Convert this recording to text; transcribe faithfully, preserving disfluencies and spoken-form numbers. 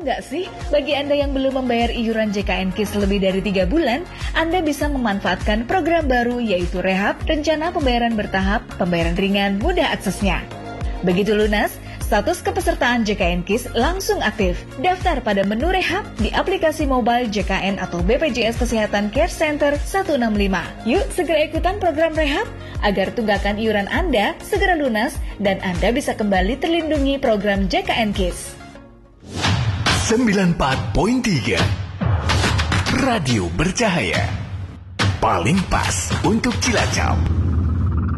nggak sih? Bagi Anda yang belum membayar iuran J K N KIS lebih dari tiga bulan, Anda bisa memanfaatkan program baru yaitu Rehab, rencana pembayaran bertahap, pembayaran ringan, mudah aksesnya. Begitu lunas, status kepesertaan J K N KIS langsung aktif. Daftar pada menu Rehab di aplikasi mobile J K N atau B P J S Kesehatan Care Center seratus enam puluh lima. Yuk segera ikutan program Rehab agar tunggakan iuran Anda segera lunas dan Anda bisa kembali terlindungi program J K N KIS. sembilan puluh empat koma tiga Radio Bercahaya. Paling pas untuk Cilacap.